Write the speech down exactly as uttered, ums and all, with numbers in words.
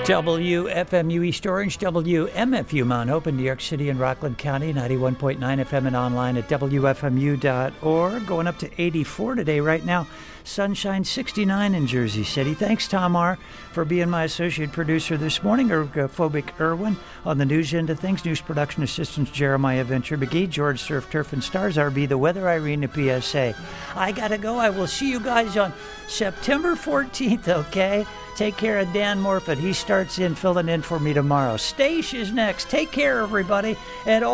W F M U East Orange, W M F U Mount Hope in New York City and Rockland County, ninety-one point nine F M and online at W F M U dot org. Going up to eighty-four today right now. Sunshine sixty-nine in Jersey City. Thanks, Tom R., for being my associate producer this morning. Ergophobic Irwin on the news end of things. News production assistants Jeremiah Venture McGee, George Surf Turf and Stars R B, the weather Irene, the P S A. I gotta go. I will see you guys on September fourteenth, okay? Take care of Dan Morfitt. He starts in filling in for me tomorrow. Stash is next. Take care, everybody. And